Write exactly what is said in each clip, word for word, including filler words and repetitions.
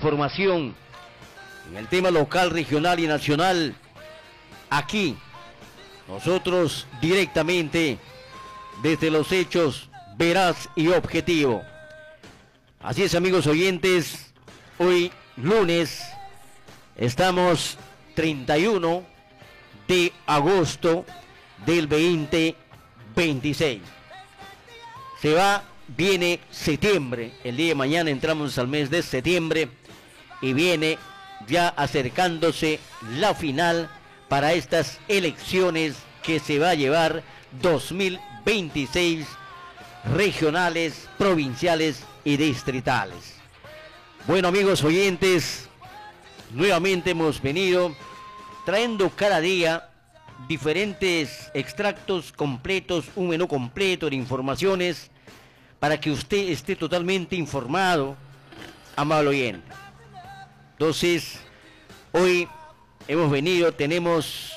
información en el tema local, regional y nacional. Aquí, nosotros directamente desde los hechos, veraz y objetivo. Así es, amigos oyentes, hoy lunes estamos treinta y uno de agosto del veinte veintiséis. Se va, viene septiembre, el día de mañana entramos al mes de septiembre y viene ya acercándose la final para estas elecciones que se va a llevar dos mil veintiséis, regionales, provinciales y distritales. Bueno, amigos oyentes, nuevamente hemos venido trayendo cada día diferentes extractos completos, un menú completo de informaciones para que usted esté totalmente informado, amable oyente. Entonces, hoy hemos venido, tenemos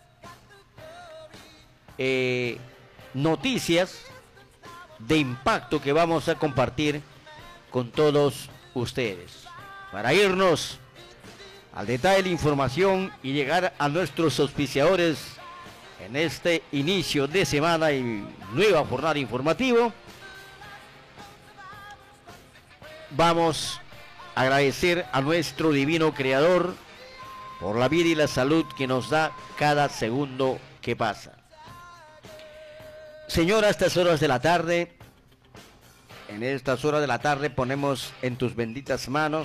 eh, noticias de impacto que vamos a compartir con todos ustedes. Para irnos al detalle de la información y llegar a nuestros auspiciadores en este inicio de semana y nueva jornada informativa, vamos a agradecer a nuestro divino creador por la vida y la salud que nos da cada segundo que pasa. Señor, a estas horas de la tarde, en estas horas de la tarde ponemos en tus benditas manos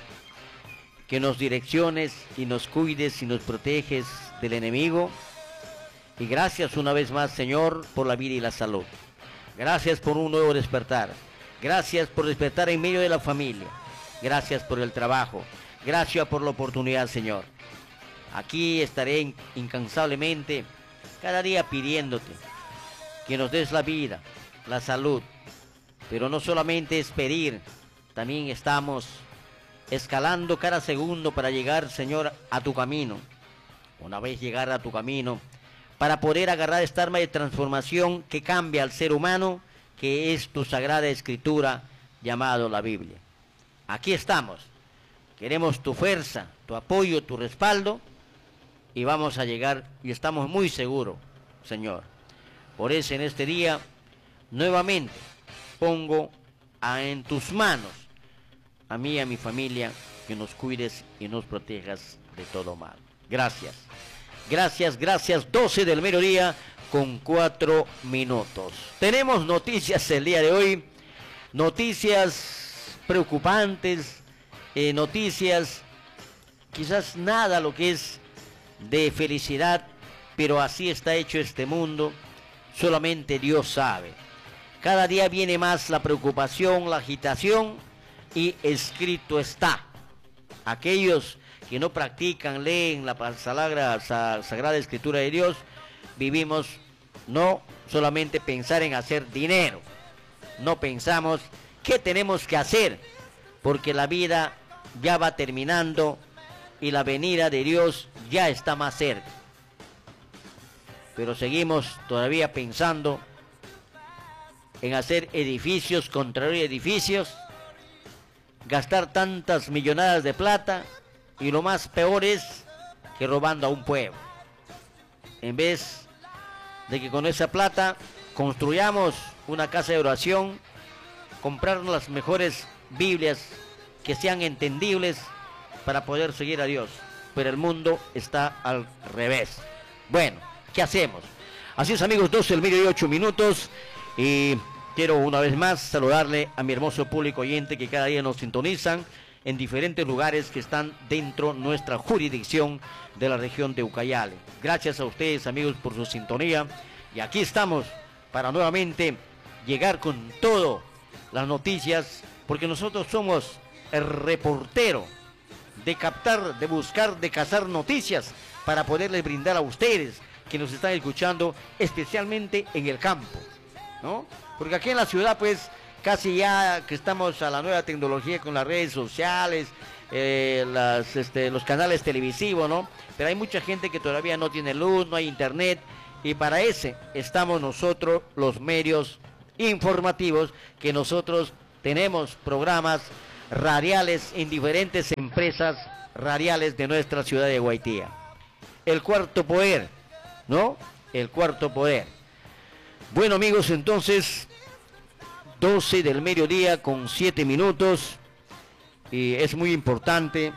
que nos direcciones y nos cuides y nos proteges del enemigo. Y gracias una vez más, Señor, por la vida y la salud. Gracias por un nuevo despertar. Gracias por despertar en medio de la familia. Gracias por el trabajo. Gracias por la oportunidad, Señor. Aquí estaré incansablemente cada día pidiéndote que nos des la vida, la salud. Pero no solamente es pedir, también estamos escalando cada segundo para llegar, Señor, a tu camino. Una vez llegar a tu camino, para poder agarrar esta arma de transformación que cambia al ser humano, que es tu sagrada escritura llamado la Biblia. Aquí estamos, queremos tu fuerza, tu apoyo, tu respaldo, y vamos a llegar, y estamos muy seguros, Señor. Por eso en este día, nuevamente, pongo a, en tus manos, a mí y a mi familia, que nos cuides y nos protejas de todo mal. Gracias, gracias, gracias. doce del mediodía con cuatro minutos. Tenemos noticias el día de hoy, noticias preocupantes, eh, noticias quizás nada lo que es de felicidad, pero así está hecho este mundo, solamente Dios sabe. Cada día viene más la preocupación, la agitación, y escrito está. Aquellos que no practican, leen la sagrada, sagrada escritura de Dios, vivimos no solamente pensar en hacer dinero, no pensamos qué tenemos que hacer, porque la vida ya va terminando y la venida de Dios ya está más cerca. Pero seguimos todavía pensando en hacer edificios, construir edificios, gastar tantas millonadas de plata, y lo más peor es que robando a un pueblo. En vez de que con esa plata construyamos una casa de oración, comprar las mejores Biblias que sean entendibles para poder seguir a Dios. Pero el mundo está al revés. Bueno, ¿qué hacemos? Así es, amigos, doce del mediodía y ocho minutos, y quiero una vez más saludarle a mi hermoso público oyente que cada día nos sintonizan en diferentes lugares que están dentro de nuestra jurisdicción de la región de Ucayali. Gracias a ustedes, amigos, por su sintonía, y aquí estamos para nuevamente llegar con todo las noticias, porque nosotros somos el reportero de captar, de buscar, de cazar noticias para poderles brindar a ustedes que nos están escuchando, especialmente en el campo, ¿no? Porque aquí en la ciudad, pues, casi ya que estamos a la nueva tecnología con las redes sociales, eh, las, este, los canales televisivos, ¿no? Pero hay mucha gente que todavía no tiene luz, no hay internet, y para ese estamos nosotros, los medios informativos, que nosotros tenemos programas radiales en diferentes empresas radiales de nuestra ciudad de Guaitía. El cuarto poder, ¿no? El cuarto poder. Bueno, amigos, entonces, doce del mediodía con siete minutos. Y es muy importante,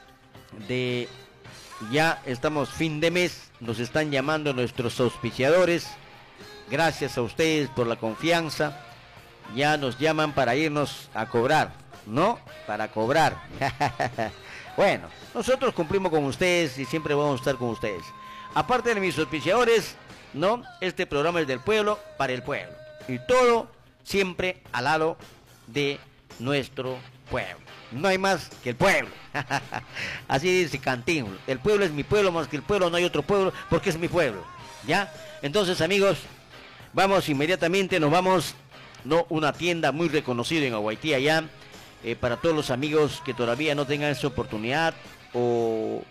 de ya estamos fin de mes, nos están llamando nuestros auspiciadores. Gracias a ustedes por la confianza. Ya nos llaman para irnos a cobrar, ¿no? Para cobrar. Bueno, nosotros cumplimos con ustedes y siempre vamos a estar con ustedes. Aparte de mis auspiciadores, ¿no? Este programa es del pueblo, para el pueblo. Y todo siempre al lado de nuestro pueblo. No hay más que el pueblo. Así dice Cantinflas. El pueblo es mi pueblo, más que el pueblo no hay otro pueblo, porque es mi pueblo. ¿Ya? Entonces, amigos, vamos inmediatamente, nos vamos, no, una tienda muy reconocida en Aguaitía ya, eh, para todos los amigos que todavía no tengan esa oportunidad o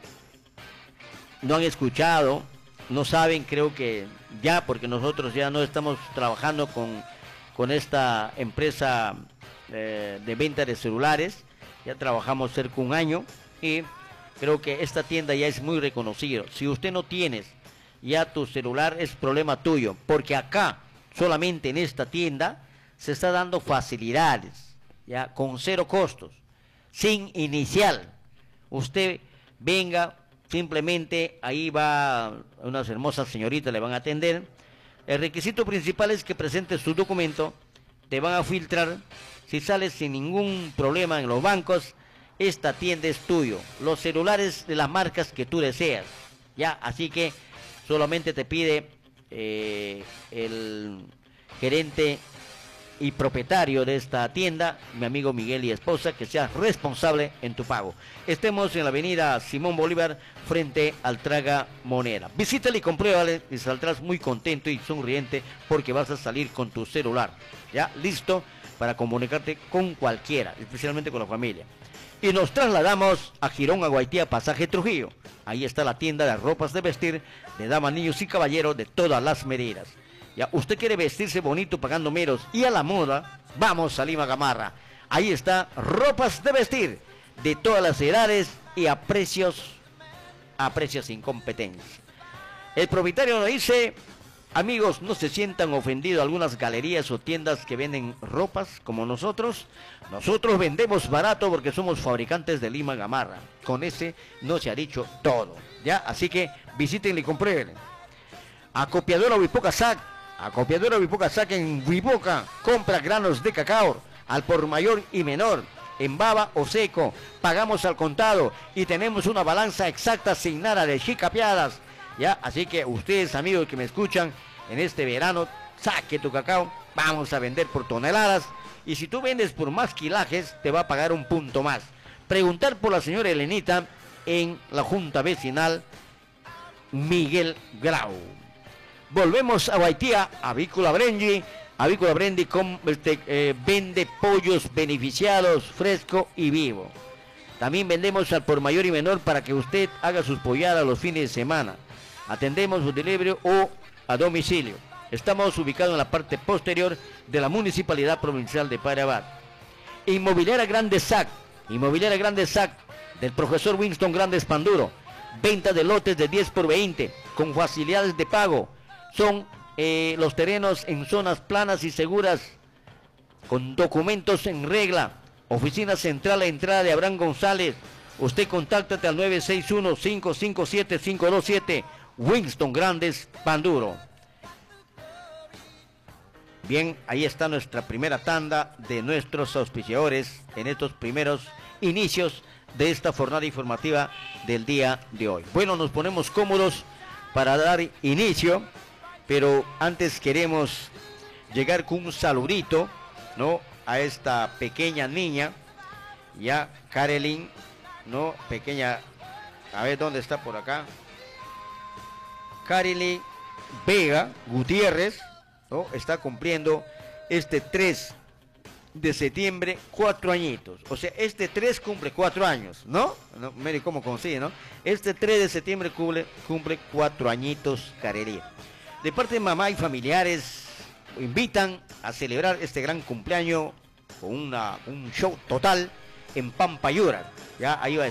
no han escuchado, no saben, creo que ya, porque nosotros ya no estamos trabajando con, con esta empresa eh, de venta de celulares. Ya trabajamos cerca de un año y creo que esta tienda ya es muy reconocida. Si usted no tienes ya tu celular, es problema tuyo, porque acá, solamente en esta tienda, se está dando facilidades, ya con cero costos, sin inicial. Usted venga, simplemente ahí va unas hermosas señoritas, le van a atender. El requisito principal es que presente su documento, te van a filtrar. Si sales sin ningún problema en los bancos, esta tienda es tuyo. Los celulares de las marcas que tú deseas. Ya, así que solamente te pide eh, el gerente y propietario de esta tienda, mi amigo Miguel y esposa, que seas responsable en tu pago. Estemos en la avenida Simón Bolívar, frente al Traga Moneda. Visítale y compruébale y saldrás muy contento y sonriente porque vas a salir con tu celular. Ya, listo para comunicarte con cualquiera, especialmente con la familia. Y nos trasladamos a Girón, Aguaitía, Pasaje Trujillo. Ahí está la tienda de ropas de vestir de damas, niños y caballeros de todas las medidas. Ya, usted quiere vestirse bonito pagando menos y a la moda, vamos a Lima Gamarra. Ahí está ropas de vestir de todas las edades y a precios, a precios sin competencia. El propietario nos dice: amigos, no se sientan ofendidos algunas galerías o tiendas que venden ropas como nosotros. Nosotros vendemos barato porque somos fabricantes de Lima Gamarra. Con ese no se ha dicho todo, ¿ya? Así que visiten y comprueben. Acopiadora Huipoca S A C. Acopiadora Huipoca S A C en Huipoca. Compra granos de cacao al por mayor y menor, en baba o seco. Pagamos al contado y tenemos una balanza exacta sin nada de chicapiadas. ¿Ya? Así que ustedes, amigos que me escuchan, en este verano, saque tu cacao, vamos a vender por toneladas, y si tú vendes por más quilajes, te va a pagar un punto más. Preguntar por la señora Elenita en la Junta Vecinal Miguel Grau. Volvemos a Guaitía, Avícola Brendi. Avícola Brendi con, este, eh, vende pollos beneficiados, fresco y vivo. También vendemos al por mayor y menor para que usted haga sus polladas los fines de semana. Atendemos un delivery o a domicilio. Estamos ubicados en la parte posterior de la Municipalidad Provincial de Padre Abad. Inmobiliaria Grande S A C. Inmobiliaria Grande S A C del profesor Winston Grandes Panduro. Venta de lotes de diez por veinte con facilidades de pago. Son eh, los terrenos en zonas planas y seguras con documentos en regla. Oficina central a entrada de Abraham González. Usted contáctate al nueve seis uno, cinco cinco siete, cinco dos siete. Winston Grandes Panduro. Bien, ahí está nuestra primera tanda de nuestros auspiciadores en estos primeros inicios de esta jornada informativa del día de hoy. Bueno, nos ponemos cómodos para dar inicio, pero antes queremos llegar con un saludito, ¿no?, a esta pequeña niña, ya, Karelin, ¿no?, pequeña, a ver dónde está por acá, Karelin Vega Gutiérrez, ¿no?, está cumpliendo este tres de septiembre cuatro añitos. O sea, este tres cumple cuatro años, ¿no? ¿No? Mire cómo consigue, ¿no? Este tres de septiembre cumple, cumple cuatro añitos Karelin. De parte de mamá y familiares, invitan a celebrar este gran cumpleaños con una, un show total en Pampayura. Ya ahí va a